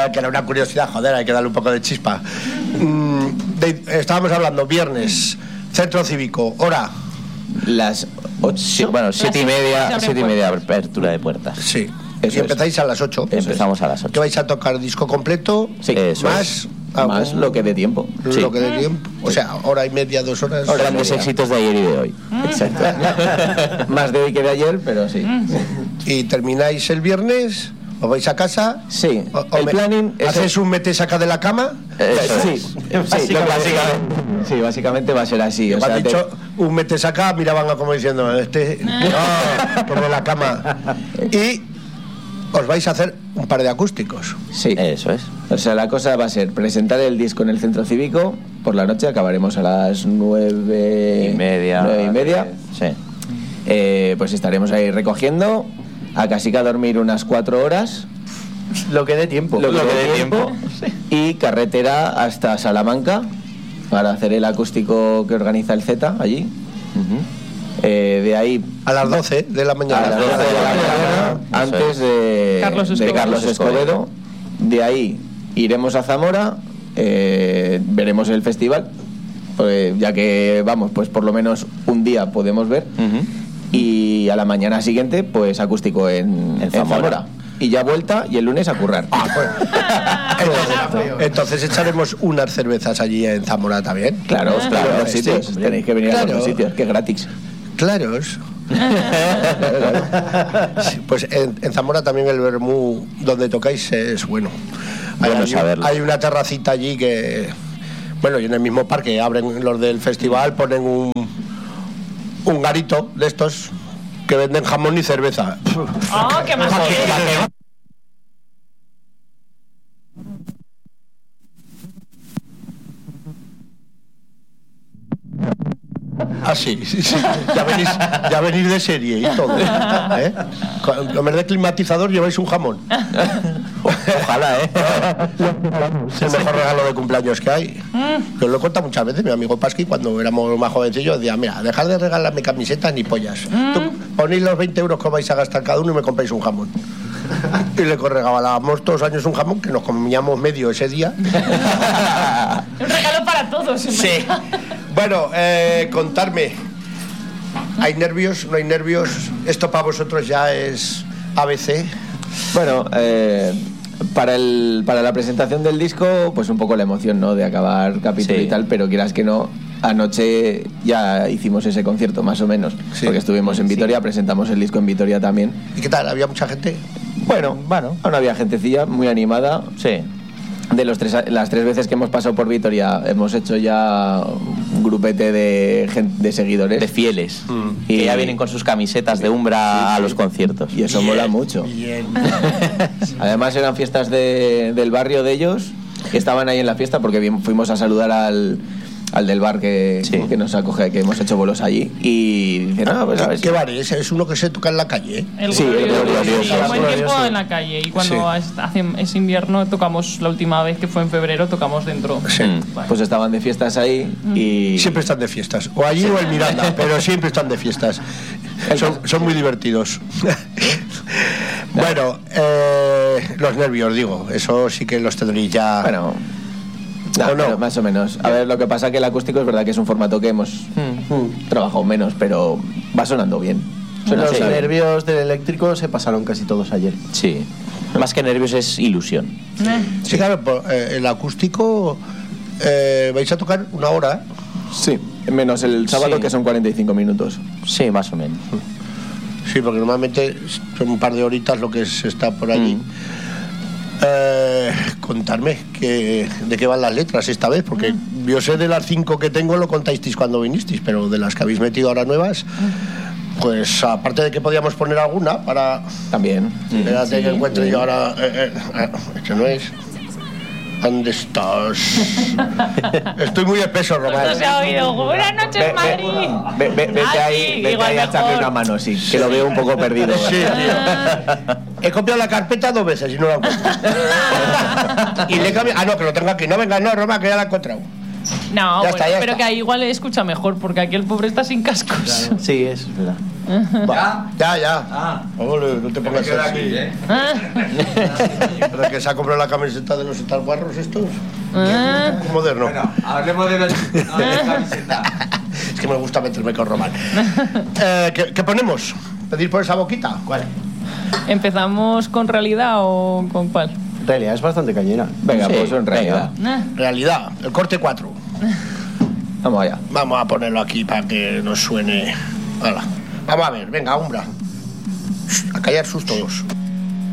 que era una curiosidad, joder, hay que darle un poco de chispa. Estábamos hablando, viernes, Centro Cívico, hora. Las 8, bueno, 7:30 apertura de puertas. Sí. Eso y empezáis a las 8. Empezamos a las 8. ¿Que vais a tocar disco completo? Sí, eso más... Más lo que dé tiempo. Lo que dé tiempo. O sea, hora y media, 2 horas. Grandes éxitos de ayer y de hoy. Exacto. Más de hoy que de ayer, pero sí. Y termináis el viernes, os vais a casa. Sí. El planning es ¿Haces un mete saca de la cama? Sí, básicamente va a ser así. O sea, dicho un mete saca, miraban como diciendo, no, por de la cama. Y os vais a hacer un par de acústicos. Sí, eso es. O sea, la cosa va a ser presentar el disco en el Centro Cívico. Por la noche acabaremos a las 9:30. Sí. Pues estaremos ahí recogiendo. A Casica a dormir unas 4 horas. Lo que dé tiempo. Sí. Y carretera hasta Salamanca para hacer el acústico que organiza el Z allí. De ahí a las 12 de la mañana. A las 12 de la mañana, antes de Carlos Escobedo. De ahí iremos a Zamora, veremos el festival, ya que vamos, pues por lo menos un día podemos ver. Y a la mañana siguiente, pues acústico en Zamora. Y ya vuelta y el lunes a currar. Entonces echaremos unas cervezas allí en Zamora también. Claro, los sitios. Tenéis que venir a los sitios, que es gratis. Claros. Sí, pues en Zamora también el vermú donde tocáis es bueno. Hay una terracita allí que, bueno, y en el mismo parque abren los del festival, ponen un garito de estos que venden jamón y cerveza. ¡Oh, qué más! Sí. Ya venís de serie y todo. Con comer de climatizador lleváis un jamón. Ojalá, Es el mejor regalo de cumpleaños que hay. Yo lo he contado muchas veces. Mi amigo Pasqui, cuando éramos más jovencillos, decía, mira, dejad de regalarme camisetas ni pollas. Tú ponéis los 20 euros que vais a gastar cada uno y me compráis un jamón. Y le regalábamos todos los años un jamón que nos comíamos medio ese día. Un regalo para todos. Sí. Bueno, contarme, ¿hay nervios? ¿No hay nervios? ¿Esto para vosotros ya es ABC? Bueno, para la presentación del disco, pues un poco la emoción, ¿no? De acabar capítulo y tal, pero quieras que no, anoche ya hicimos ese concierto, más o menos, porque estuvimos en Vitoria, presentamos el disco en Vitoria también. ¿Y qué tal? ¿Había mucha gente? Bueno, aún había gentecilla muy animada. Sí. De las 3 veces que hemos pasado por Vitoria hemos hecho ya un grupete de seguidores, de fieles, que ya vienen con sus camisetas de Umbra a los conciertos, y eso mola mucho. Además eran fiestas del barrio de ellos, que estaban ahí en la fiesta, porque fuimos a saludar al del bar que nos acoge, que hemos hecho bolos allí, y dice, no, pues a ver. ¿Qué bar es? Es uno que se toca en la calle. El buen tiempo en la calle, y cuando es invierno tocamos, la última vez que fue en febrero tocamos dentro. Pues estaban de fiestas ahí y siempre están de fiestas, o allí o en Miranda, pero siempre están de fiestas. Son muy divertidos. Bueno, los nervios, digo, eso sí que los tendréis ya. Bueno, no, más o menos. A ver, lo que pasa que el acústico es verdad que es un formato que hemos trabajado menos, pero va sonando bien. Los nervios del eléctrico se pasaron casi todos ayer. Sí. Más que nervios es ilusión. Sí, claro, el acústico vais a tocar 1 hora. Sí, menos el sábado, que son 45 minutos. Sí, más o menos. Sí, porque normalmente son un par de horitas lo que se está por allí. Contarme de qué van las letras esta vez, porque yo sé de las 5 que tengo, lo contasteis cuando vinisteis, pero de las que habéis metido ahora nuevas, pues aparte de que podíamos poner alguna para también. Espérate que encuentre yo ahora. Esto no es. ¿Dónde estás? Estoy muy espeso, Román. No se ha oído. Buenas noches, Madrid. Vete ahí a echarle una mano, sí, que lo veo un poco perdido. Sí, tío. He copiado la carpeta 2 veces y no la encuentro. Y le he cambiado. No, que lo tengo aquí. No, venga, no, Román, que ya la he encontrado. No, ya está. Pero que ahí igual le escucha mejor, porque aquí el pobre está sin cascos. Claro. Sí, es verdad. Ya. Ole, no te pongas así. ¿Pero que se ha comprado la camiseta de los estalguarros estos? Moderno. Bueno, hablemos de la camiseta. Es que me gusta meterme con Román. ¿Qué ponemos? ¿Pedir por esa boquita? ¿Cuál? ¿Empezamos con realidad o con cuál? Realidad es bastante cañera. Venga, pues en realidad. Realidad, el corte 4. Vamos allá. Vamos a ponerlo aquí para que nos suene. Hola. Vamos a ver, venga, Umbra. A callar sus todos.